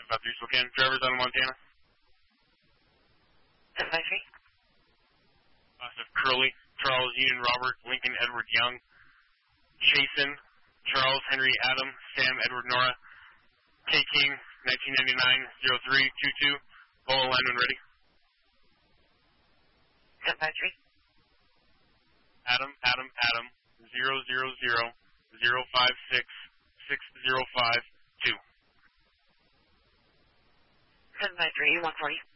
753 Spokane. Drivers out of Montana. 753. Joseph Curley, Charles Union Robert, Lincoln Edward Young, Chasen, Charles Henry Adam, Sam Edward Nora, K King, 1999-0322. Polo line when ready. 753. Adam, 000-056-605-2. 753, 140.